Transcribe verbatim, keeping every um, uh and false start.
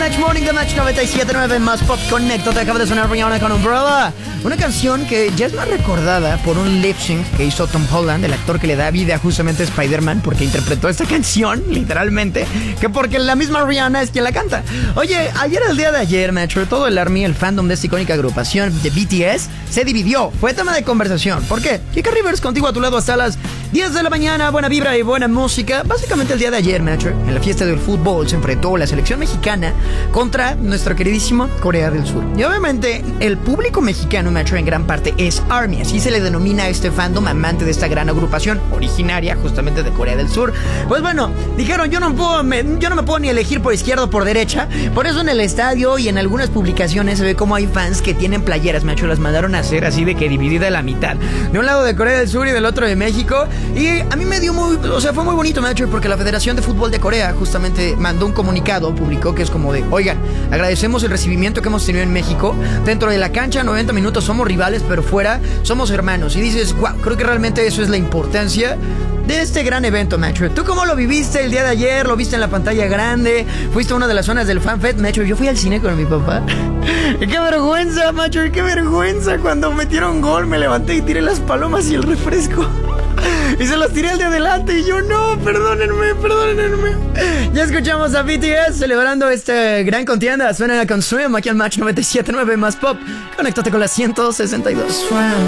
Match Morning de Match noventa y siete punto nueve más Pop Connecto. Te acaba de sonar Rihanna con Umbrella, una canción que ya es más recordada por un lip sync que hizo Tom Holland, el actor que le da vida justamente a Spider-Man, porque interpretó esta canción, literalmente, que porque la misma Rihanna es quien la canta. Oye, ayer, el día de ayer, Metro, todo el ARMY, el fandom de esta icónica agrupación de B T S, se dividió. Fue tema de conversación. ¿Por qué? Kika Rivers contigo a tu lado hasta las diez de la mañana, buena vibra y buena música. Básicamente el día de ayer, Metro, en la fiesta del fútbol, se enfrentó la selección mexicana contra nuestra queridísima Corea del Sur. Y obviamente el público mexicano, Metro, en gran parte es ARMY. Así se le denomina a este fandom amante de esta gran agrupación, originaria justamente de Corea del Sur. Pues bueno, dijeron, yo no puedo, me, yo no me puedo ni elegir por izquierda o por derecha. Por eso en el estadio y en algunas publicaciones se ve como hay fans que tienen playeras, Metro, las mandaron a hacer así de que dividida a la mitad. De un lado de Corea del Sur y del otro de México. Y a mí me dio muy, o sea, fue muy bonito, Metro, porque la Federación de Fútbol de Corea justamente mandó un comunicado, publicó que es como de, oigan, agradecemos el recibimiento que hemos tenido en México. Dentro de la cancha, noventa minutos somos rivales, pero fuera somos hermanos. Y dices, wow, creo que realmente eso es la importancia de este gran evento, Metro. ¿Tú cómo lo viviste el día de ayer? ¿Lo viste en la pantalla grande? ¿Fuiste a una de las zonas del FanFest, Metro? Yo fui al cine con mi papá. ¡Qué vergüenza, Metro! ¡Qué vergüenza! Cuando metieron gol me levanté y tiré las palomas y el refresco. Y se los tiré al de adelante. Y yo, no, perdónenme, perdónenme. Ya escuchamos a B T S celebrando esta gran contienda. Suena con Swim aquí al Match noventa y siete punto nueve más Pop. Conéctate con la ciento sesenta y dos.